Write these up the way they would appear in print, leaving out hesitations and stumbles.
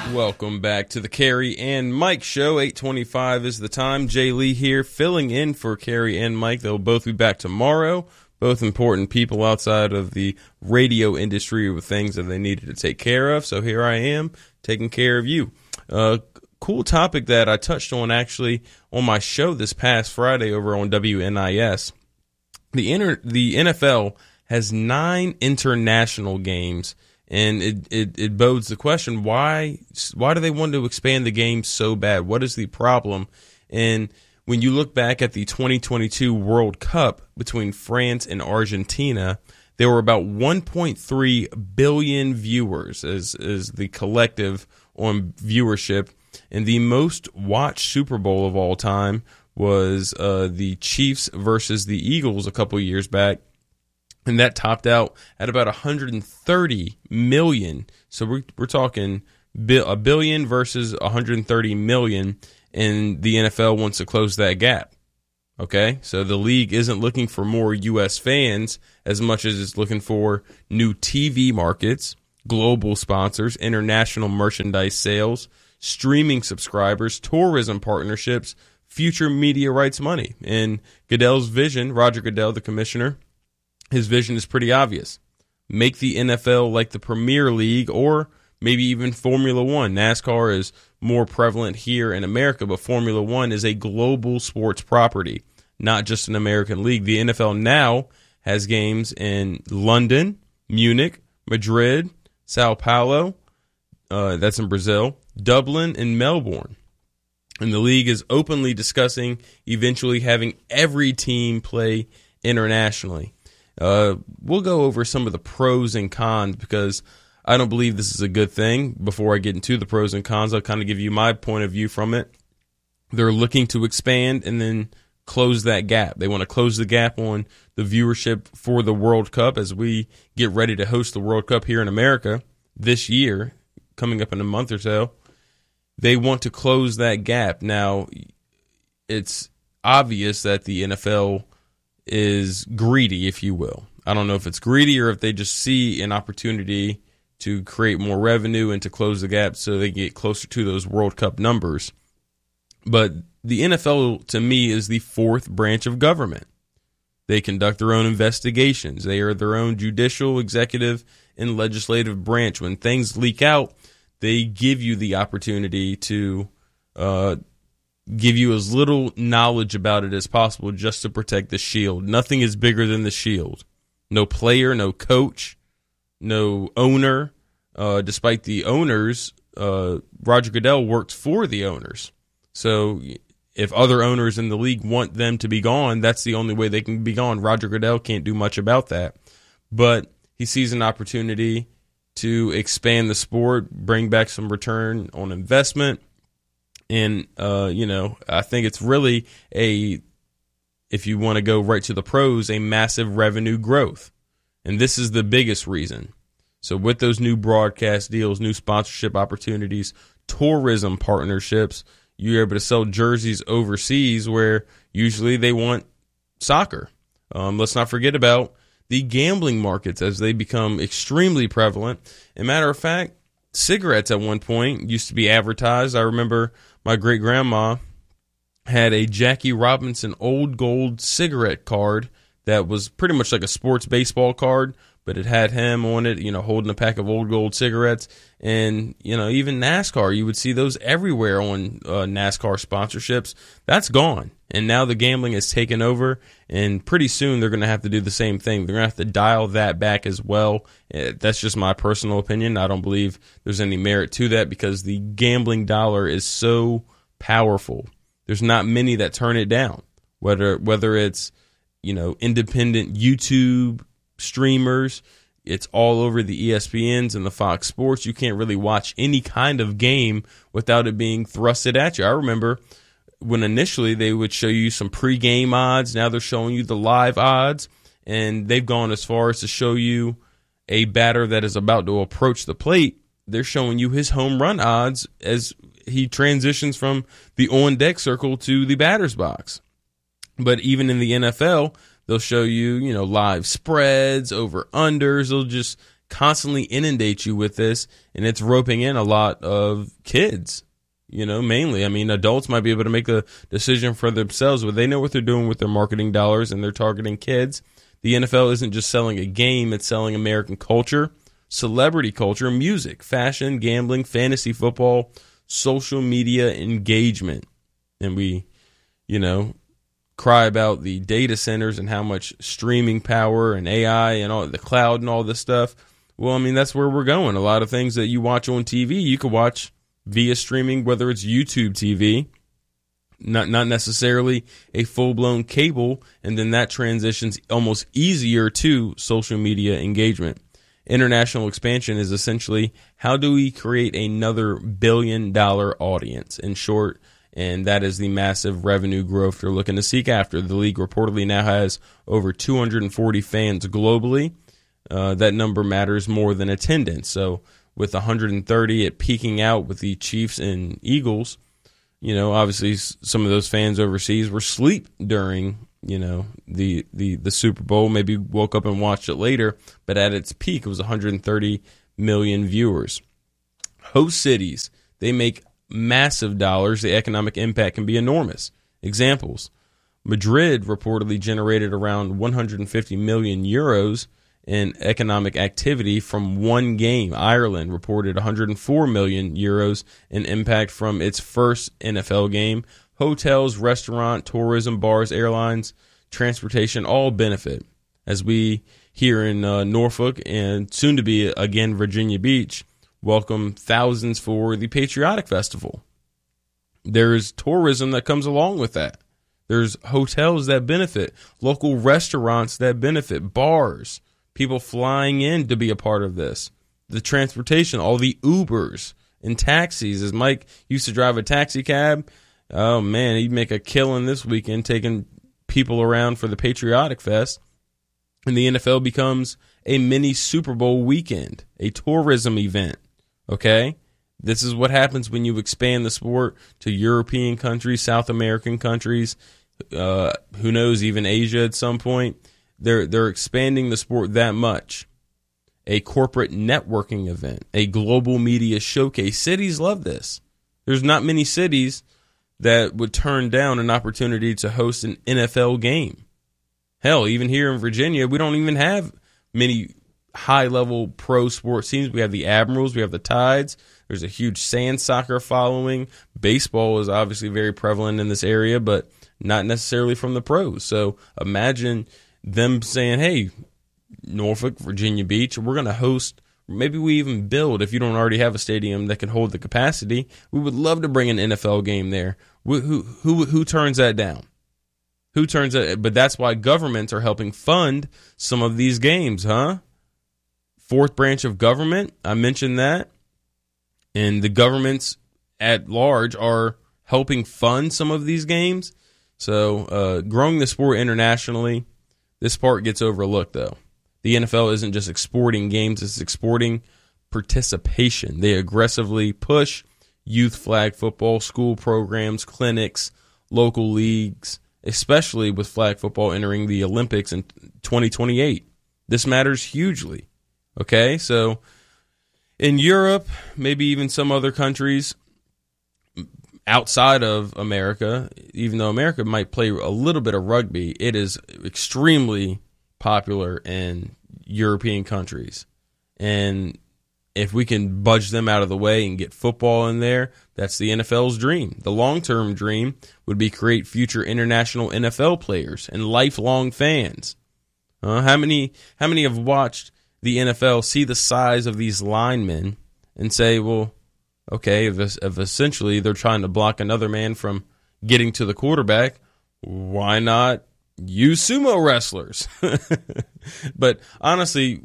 Welcome back to the Carrie and Mike Show. 8:25 is the time. Jay Lee here, filling in for Carrie and Mike. They'll both be back tomorrow. Both important people outside of the radio industry with things that they needed to take care of. So here I am, taking care of you. Cool topic that I touched on actually on my show this past Friday over on WNIS. The NFL has 9 international games, and it bodes the question, why do they want to expand the game so bad? What is the problem? And when you look back at the 2022 World Cup between France and Argentina, there were about 1.3 billion viewers as the collective on viewership. And the most watched Super Bowl of all time was the Chiefs versus the Eagles a couple years back. And that topped out at about 130 million. So we're talking a billion versus 130 million, and the NFL wants to close that gap. Okay, so the league isn't looking for more U.S. fans as much as it's looking for new TV markets, global sponsors, international merchandise sales, streaming subscribers, tourism partnerships, future media rights money. And Goodell's vision, Roger Goodell, the commissioner, his vision is pretty obvious. Make the NFL like the Premier League or maybe even Formula One. NASCAR is more prevalent here in America, but Formula One is a global sports property, not just an American league. The NFL now has games in London, Munich, Madrid, Sao Paulo, that's in Brazil, Dublin, and Melbourne. And the league is openly discussing eventually having every team play internationally. We'll go over some of the pros and cons because I don't believe this is a good thing. Before I get into the pros and cons, I'll kind of give you my point of view from it. They're looking to expand and then close that gap. They want to close the gap on the viewership for the World Cup as we get ready to host the World Cup here in America this year, coming up in a month or so. They want to close that gap. Now, it's obvious that the NFL is greedy, if you will. I don't know if it's greedy or if they just see an opportunity to create more revenue and to close the gap so they get closer to those World Cup numbers. But the NFL, to me, is the fourth branch of government. They conduct their own investigations. They are their own judicial, executive, and legislative branch. When things leak out, they give you the opportunity to give you as little knowledge about it as possible just to protect the shield. Nothing is bigger than the shield. No player, no coach, no owner. Despite the owners, Roger Goodell worked for the owners. So if other owners in the league want them to be gone, that's the only way they can be gone. Roger Goodell can't do much about that. But he sees an opportunity to expand the sport, bring back some return on investment. And, I think it's really if you want to go right to the pros, a massive revenue growth. And this is the biggest reason. So with those new broadcast deals, new sponsorship opportunities, tourism partnerships, you're able to sell jerseys overseas where usually they want soccer. Let's not forget about the gambling markets as they become extremely prevalent. As a matter of fact, cigarettes at one point used to be advertised. I remember my great-grandma had a Jackie Robinson Old Gold cigarette card that was pretty much like a sports baseball card, but it had him on it, holding a pack of Old Gold cigarettes. And, even NASCAR, you would see those everywhere on NASCAR sponsorships. That's gone. And now the gambling has taken over, and pretty soon they're going to have to do the same thing. They're going to have to dial that back as well. That's just my personal opinion. I don't believe there's any merit to that because the gambling dollar is so powerful. There's not many that turn it down, whether it's, independent YouTube streamers. It's all over the ESPNs and the Fox Sports. You can't really watch any kind of game without it being thrusted at you. I remember when initially they would show you some pregame odds. Now they're showing you the live odds, and they've gone as far as to show you a batter that is about to approach the plate. They're showing you his home run odds as he transitions from the on-deck circle to the batter's box. But even in the NFL, they'll show you, live spreads, over-unders. They'll just constantly inundate you with this, and it's roping in a lot of kids, mainly. I mean, adults might be able to make a decision for themselves, but they know what they're doing with their marketing dollars, and they're targeting kids. The NFL isn't just selling a game, it's selling American culture, celebrity culture, music, fashion, gambling, fantasy football, social media engagement. And we, cry about the data centers and how much streaming power and AI and all the cloud and all this stuff. Well, I mean, that's where we're going. A lot of things that you watch on TV, you could watch via streaming, whether it's YouTube TV, not necessarily a full-blown cable, and then that transitions almost easier to social media engagement. International expansion is essentially, how do we create another billion-dollar audience? In short, and that is the massive revenue growth they're looking to seek after. The league reportedly now has over 240 fans globally. That number matters more than attendance. So with 130 it peaking out with the Chiefs and Eagles, obviously some of those fans overseas were asleep during, the Super Bowl, maybe woke up and watched it later, but at its peak it was 130 million viewers. Host cities, they make massive dollars. The economic impact can be enormous. Examples: Madrid reportedly generated around 150 million euros in economic activity from one game. Ireland reported 104 million euros in impact from its first NFL game. Hotels, restaurant, tourism, bars, airlines, transportation all benefit. As we here in Norfolk and soon to be again Virginia Beach welcome thousands for the Patriotic Festival. There's tourism that comes along with that. There's hotels that benefit, local restaurants that benefit, bars, people flying in to be a part of this. The transportation, all the Ubers and taxis. As Mike used to drive a taxi cab, oh man, he'd make a killing this weekend taking people around for the Patriotic Fest. And the NFL becomes a mini Super Bowl weekend, a tourism event. Okay? This is what happens when you expand the sport to European countries, South American countries, who knows, even Asia at some point. They're expanding the sport that much. A corporate networking event, a global media showcase. Cities love this. There's not many cities that would turn down an opportunity to host an NFL game. Hell, even here in Virginia, we don't even have many high-level pro sports teams. We have the Admirals, we have the Tides. There's a huge sand soccer following. Baseball is obviously very prevalent in this area, but not necessarily from the pros. So imagine them saying, hey, Norfolk, Virginia Beach, we're going to host, maybe we even build, if you don't already have a stadium that can hold the capacity, we would love to bring an NFL game there. Who turns that down? Who turns that? But that's why governments are helping fund some of these games, huh? Fourth branch of government, I mentioned that. And the governments at large are helping fund some of these games. So growing the sport internationally, this part gets overlooked, though. The NFL isn't just exporting games, it's exporting participation. They aggressively push youth flag football, school programs, clinics, local leagues, especially with flag football entering the Olympics in 2028. This matters hugely. Okay, so in Europe, maybe even some other countries outside of America, even though America might play a little bit of rugby, it is extremely popular in European countries. And if we can budge them out of the way and get football in there, that's the NFL's dream. The long-term dream would be create future international NFL players and lifelong fans. How many have watched the NFL, see the size of these linemen, and say, well, okay, if essentially they're trying to block another man from getting to the quarterback, why not use sumo wrestlers? But honestly,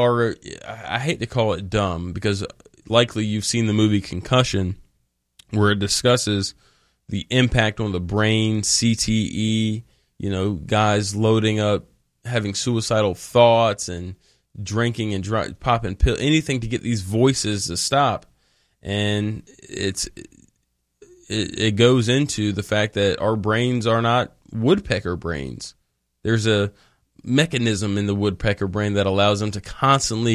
I hate to call it dumb, because likely you've seen the movie Concussion, where it discusses the impact on the brain, CTE, guys loading up, having suicidal thoughts, and drinking and popping pills, anything to get these voices to stop. And it goes into the fact that our brains are not woodpecker brains. There's a mechanism in the woodpecker brain that allows them to constantly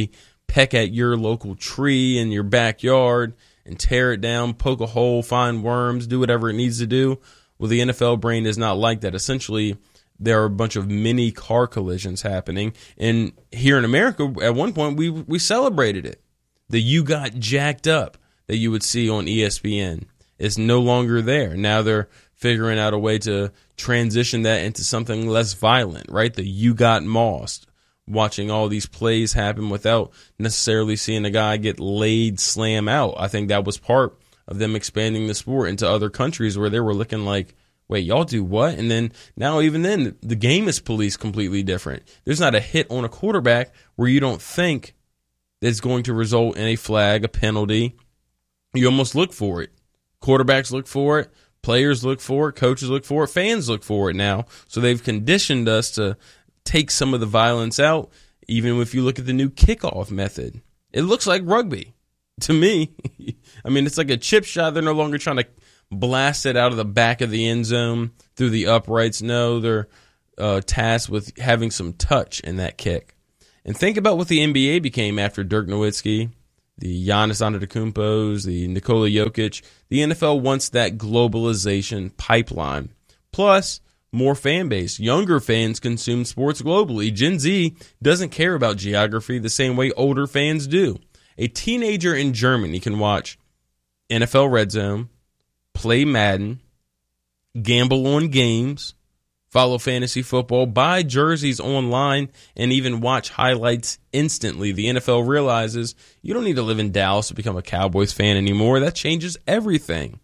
peck at your local tree in your backyard and tear it down, poke a hole, find worms, do whatever it needs to do. Well, the NFL brain is not like that. Essentially, there are a bunch of mini car collisions happening. And here in America, at one point, we celebrated it. The "you got jacked up" that you would see on ESPN is no longer there. Now they're figuring out a way to transition that into something less violent, right? The "you got mossed," watching all these plays happen without necessarily seeing a guy get laid, slam out. I think that was part of them expanding the sport into other countries where they were looking like, wait, y'all do what? And then now even then, the game is policed completely different. There's not a hit on a quarterback where you don't think it's going to result in a flag, a penalty. You almost look for it. Quarterbacks look for it. Players look for it. Coaches look for it. Fans look for it now. So they've conditioned us to take some of the violence out, even if you look at the new kickoff method. It looks like rugby to me. I mean, it's like a chip shot. They're no longer trying to blast it out of the back of the end zone through the uprights. No, they're tasked with having some touch in that kick. And think about what the NBA became after Dirk Nowitzki, the Giannis Antetokounmpos, the Nikola Jokic. The NFL wants that globalization pipeline. Plus, more fan base. Younger fans consume sports globally. Gen Z doesn't care about geography the same way older fans do. A teenager in Germany can watch NFL Red Zone, play Madden, gamble on games, follow fantasy football, buy jerseys online, and even watch highlights instantly. The NFL realizes you don't need to live in Dallas to become a Cowboys fan anymore. That changes everything.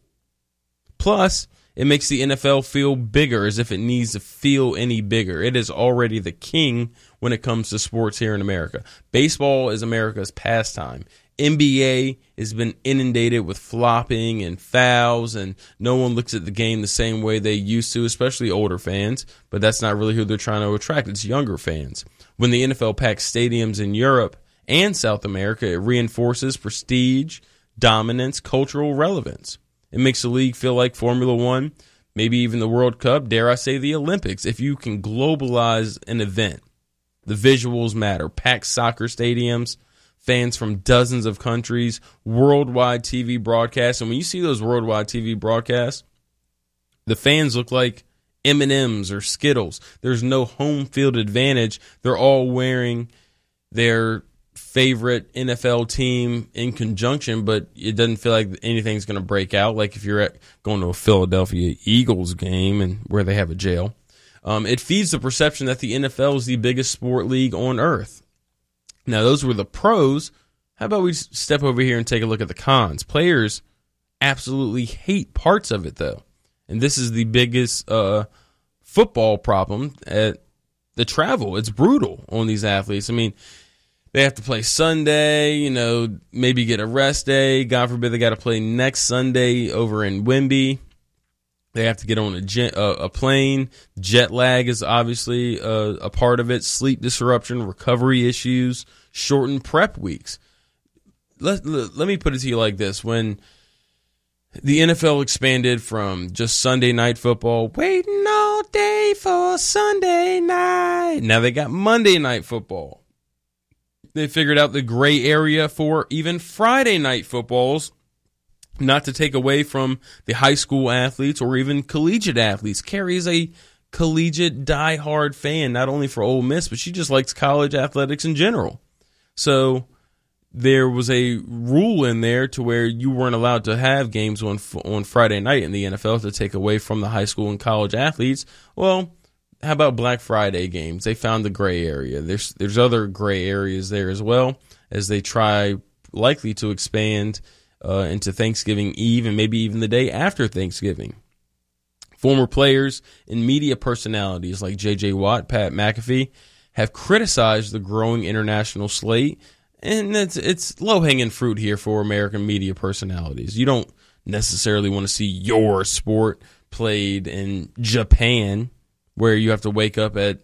Plus, it makes the NFL feel bigger, as if it needs to feel any bigger. It is already the king when it comes to sports here in America. Baseball is America's pastime. NBA has been inundated with flopping and fouls, and no one looks at the game the same way they used to, especially older fans. But that's not really who they're trying to attract. It's younger fans. When the NFL packs stadiums in Europe and South America, it reinforces prestige, dominance, cultural relevance. It makes the league feel like Formula One, maybe even the World Cup, dare I say the Olympics. If you can globalize an event, the visuals matter. Packed soccer stadiums, fans from dozens of countries, worldwide TV broadcasts. And when you see those worldwide TV broadcasts, the fans look like M&Ms or Skittles. There's no home field advantage. They're all wearing their favorite NFL team in conjunction, but it doesn't feel like anything's going to break out. Like if you're going to a Philadelphia Eagles game and where they have a jail. It feeds the perception that the NFL is the biggest sport league on earth. Now, those were the pros. How about we step over here and take a look at the cons? Players absolutely hate parts of it, though. And this is the biggest football problem at the travel. It's brutal on these athletes. I mean, they have to play Sunday, maybe get a rest day. God forbid they got to play next Sunday over in Wemby. They have to get on a plane. Jet lag is obviously a part of it. Sleep disruption, recovery issues, shortened prep weeks. Let me put it to you like this. When the NFL expanded from just Sunday night football, waiting all day for Sunday night. Now they got Monday night football. They figured out the gray area for even Friday night footballs. Not to take away from the high school athletes or even collegiate athletes. Carrie is a collegiate diehard fan, not only for Ole Miss, but she just likes college athletics in general. So there was a rule in there to where you weren't allowed to have games on Friday night in the NFL to take away from the high school and college athletes. Well, how about Black Friday games? They found the gray area. There's other gray areas there as well, as they try likely to expand into Thanksgiving Eve and maybe even the day after Thanksgiving. Former players and media personalities like J.J. Watt, Pat McAfee have criticized the growing international slate, and it's low-hanging fruit here for American media personalities. You don't necessarily want to see your sport played in Japan, where you have to wake up at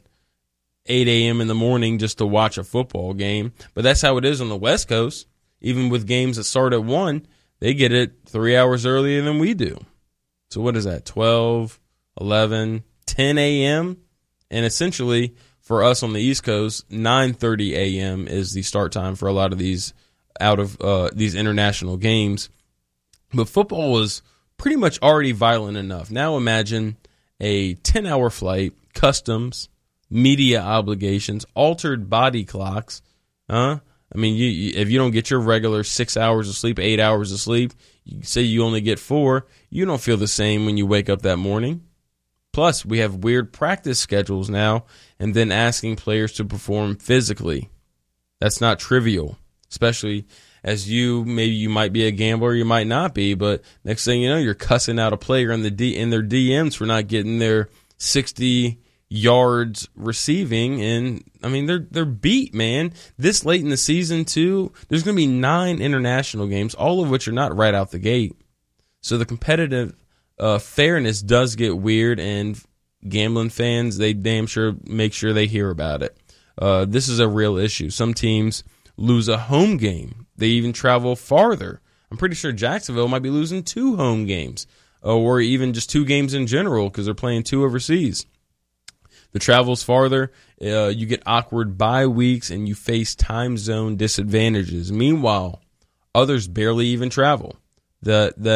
8 a.m. in the morning just to watch a football game. But that's how it is on the West Coast. Even with games that start at 1, they get it 3 hours earlier than we do. So what is that, 12, 11, 10 a.m.? And essentially, for us on the East Coast, 9:30 a.m. is the start time for a lot of these these international games. But football was pretty much already violent enough. Now imagine a 10-hour flight, customs, media obligations, altered body clocks. I mean, if you don't get your regular 6 hours of sleep, 8 hours of sleep, you say you only get 4, you don't feel the same when you wake up that morning. Plus, we have weird practice schedules now, and then asking players to perform physically. That's not trivial, especially as maybe you might be a gambler, you might not be, but next thing you know, you're cussing out a player in their DMs for not getting their 60 yards receiving, and I mean they're beat, man. This late in the season too, there's going to be 9 international games, all of which are not right out the gate. So the competitive fairness does get weird, and gambling fans, they damn sure make sure they hear about it. This is a real issue. Some teams lose a home game. They even travel farther. I'm pretty sure Jacksonville might be losing 2 home games, or even just 2 games in general because they're playing 2 overseas. The travel's farther, you get awkward bye weeks, and you face time zone disadvantages. Meanwhile, others barely even travel. The